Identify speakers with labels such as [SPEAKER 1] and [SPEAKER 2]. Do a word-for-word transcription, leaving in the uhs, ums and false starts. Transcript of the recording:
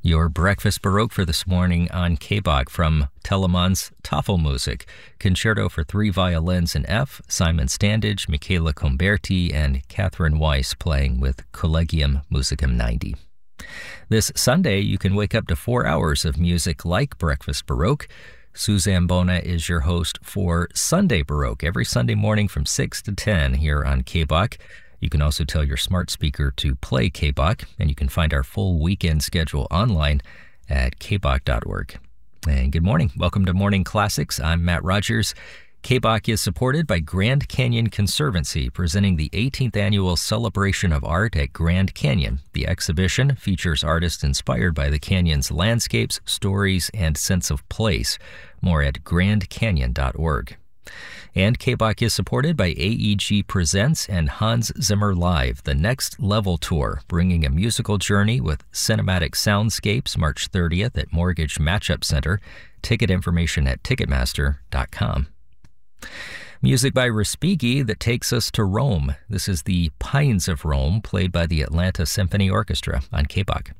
[SPEAKER 1] Your breakfast Baroque for this morning on K B O C from Telemann's Tafelmusik, Concerto for Three Violins in F, Simon Standage, Michela Comberti, and Catherine Weiss playing with Collegium Musicum ninety. This Sunday, you can wake up to four hours of music like Breakfast Baroque. Suzanne Bona is your host for Sunday Baroque every Sunday morning from six to ten here on K B O C. You can also tell your smart speaker to play K B O C, and you can find our full weekend schedule online at k b o c dot org. And good morning. Welcome to Morning Classics. I'm Matt Rogers. K B O C is supported by Grand Canyon Conservancy, presenting the eighteenth Annual Celebration of Art at Grand Canyon. The exhibition features artists inspired by the canyon's landscapes, stories, and sense of place. More at grand canyon dot org. And K B O C is supported by A E G Presents and Hans Zimmer Live, the Next Level Tour, bringing a musical journey with cinematic soundscapes March thirtieth at Mortgage Matchup Center. Ticket information at ticketmaster dot com. Music by Respighi that takes us to Rome. This is the Pines of Rome, played by the Atlanta Symphony Orchestra on K B O C.